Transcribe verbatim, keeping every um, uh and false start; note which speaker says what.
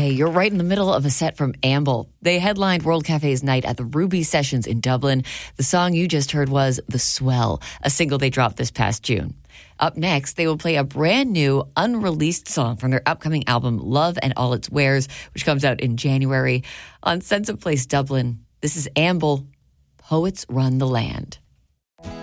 Speaker 1: Cafe. You're right in the middle of a set from Amble. They headlined World Cafe's night at the Ruby Sessions in Dublin. The song you just heard was The Swell, a single they dropped this past June. Up next, they will play a brand new, unreleased song from their upcoming album, Love and All Its Wares, which comes out in January on Sense of Place Dublin. This is Amble, Poets Run the Land.